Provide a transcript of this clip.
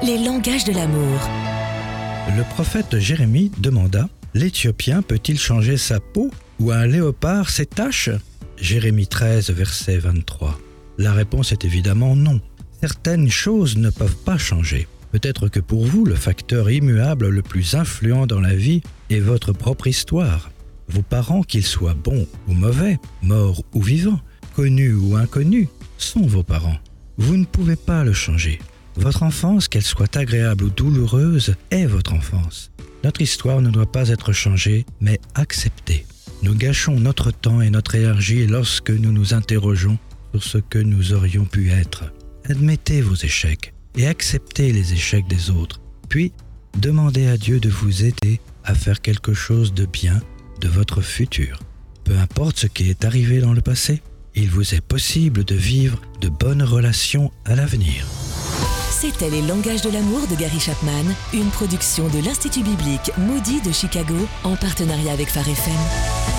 les langages de l'amour. Le prophète Jérémie demanda « L'Éthiopien peut-il changer sa peau ou un léopard ses taches ?» Jérémie 13, verset 23. La réponse est évidemment non. Certaines choses ne peuvent pas changer. Peut-être que pour vous, le facteur immuable le plus influent dans la vie est votre propre histoire. Vos parents, qu'ils soient bons ou mauvais, morts ou vivants, connus ou inconnus, sont vos parents. Vous ne pouvez pas le changer. Votre enfance, qu'elle soit agréable ou douloureuse, est votre enfance. Notre histoire ne doit pas être changée, mais acceptée. Nous gâchons notre temps et notre énergie lorsque nous nous interrogeons sur ce que nous aurions pu être. Admettez vos échecs et acceptez les échecs des autres. Puis, demandez à Dieu de vous aider à faire quelque chose de bien de votre futur. Peu importe ce qui est arrivé dans le passé, il vous est possible de vivre de bonnes relations à l'avenir. C'était Les langages de l'amour de Gary Chapman, une production de l'Institut biblique Moody de Chicago en partenariat avec Phare FM.